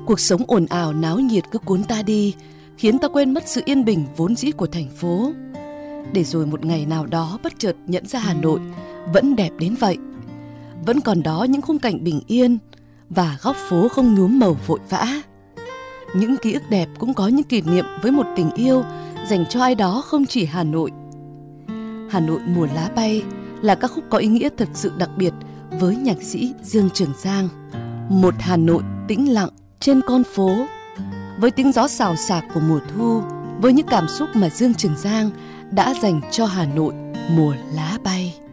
Cuộc sống ồn ào náo nhiệt cứ cuốn ta đi, khiến ta quên mất sự yên bình vốn dĩ của thành phố. Để rồi một ngày nào đó bất chợt nhận ra Hà Nội vẫn đẹp đến vậy. Vẫn còn đó những khung cảnh bình yên và góc phố không nhuốm màu vội vã. Những ký ức đẹp cũng có những kỷ niệm với một tình yêu dành cho ai đó không chỉ Hà Nội. Hà Nội mùa lá bay là ca khúc có ý nghĩa thật sự đặc biệt với nhạc sĩ Dương Trường Giang. Một Hà Nội tĩnh lặng trên con phố, với tiếng gió xào xạc của mùa thu, với những cảm xúc mà Dương Trường Giang đã dành cho Hà Nội mùa lá bay.